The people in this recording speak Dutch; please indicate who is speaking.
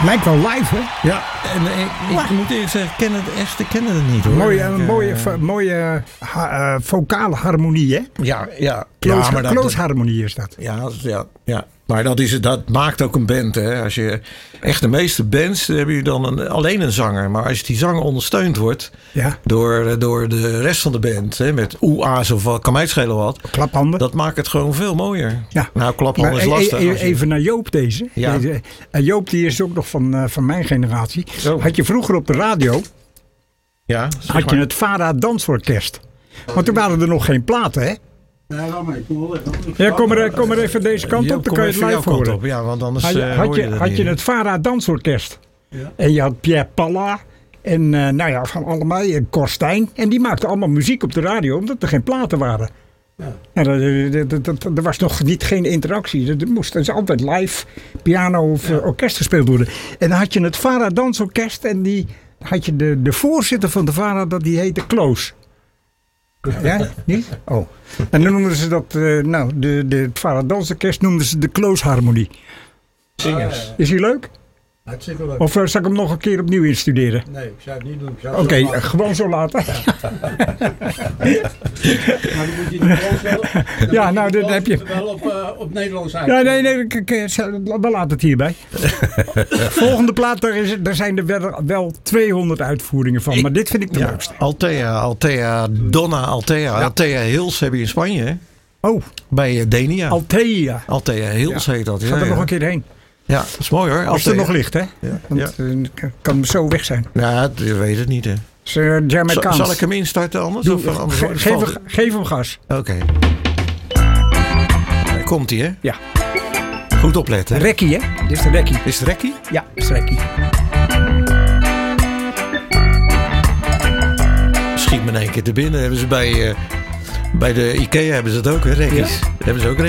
Speaker 1: Lijkt wel live, hè?
Speaker 2: Ja, en ik moet eerlijk zeggen, ik ken het niet hoor.
Speaker 1: Mooie vocale harmonie, hè?
Speaker 2: Ja.
Speaker 1: Close harmonie is dat.
Speaker 2: Ja. Maar dat maakt ook een band. Hè. Als je echt de meeste bands hebben je dan alleen een zanger. Maar als die zanger ondersteund wordt door de rest van de band. Hè, met oea's of wat, kan mij het schelen wat.
Speaker 1: Klaphanden.
Speaker 2: Dat maakt het gewoon veel mooier.
Speaker 1: Ja.
Speaker 2: Nou, klaphanden is lastig.
Speaker 1: Even naar Joop deze.
Speaker 2: Ja.
Speaker 1: Joop die is ook nog van mijn generatie.
Speaker 2: Zo.
Speaker 1: Had je vroeger op de radio.
Speaker 2: Ja,
Speaker 1: had je het VARA Dansorkest. Want toen waren er nog geen platen, hè?
Speaker 3: Nee, laat maar.
Speaker 1: Kom maar even deze kant op, dan kan je het live horen.
Speaker 2: Op. Ja, want anders
Speaker 1: had je het VARA Dansorkest. Ja. En je had Pierre Palla. En van allemaal. En Korstijn. En die maakten allemaal muziek op de radio, omdat er geen platen waren. Ja. En er was nog geen interactie. Er moest dus altijd live piano of orkest gespeeld worden. En dan had je het VARA Dansorkest. En die had je de voorzitter van de VARA, die heette Kloos. Ja, niet? Oh. En dan noemden ze dat, het VARA Dansorkest noemden ze de Kloos Harmonie.
Speaker 2: Zingers.
Speaker 1: Is die leuk?
Speaker 3: Hartstikke leuk.
Speaker 1: Of zal ik hem nog een keer opnieuw instuderen?
Speaker 3: Nee, ik zou het niet doen.
Speaker 1: Oké, gewoon zo laten.
Speaker 3: Maar dan moet je niet voorstellen.
Speaker 1: Ja, nou, dan heb je...
Speaker 3: Wel op Nederlands uit.
Speaker 1: Ja, nee, we laten het hierbij. Volgende plaat, daar zijn er wel 200 uitvoeringen van. Maar dit vind ik de leukste.
Speaker 2: Althea Hills heb je in Spanje, hè?
Speaker 1: Oh.
Speaker 2: Bij Denia. Althea Hills heet dat.
Speaker 1: Ga er nog een keer heen.
Speaker 2: Ja, dat is mooi hoor.
Speaker 1: Als het nog ligt, hè?
Speaker 2: Ja.
Speaker 1: Want kan zo weg zijn.
Speaker 2: Ja, je weet het niet, hè. Zal ik hem instarten anders?
Speaker 1: Geef hem gas.
Speaker 2: Oké. Komt-ie, hè?
Speaker 1: Ja.
Speaker 2: Goed opletten.
Speaker 1: Rekkie, hè? Dit is de rekkie.
Speaker 2: Is het rekkie?
Speaker 1: Ja, dit is de rekkie.
Speaker 2: Schiet me in één keer te binnen. Hebben ze bij de IKEA hebben ze het ook, hè? Rekkies.
Speaker 1: Ja.
Speaker 2: Hebben ze ook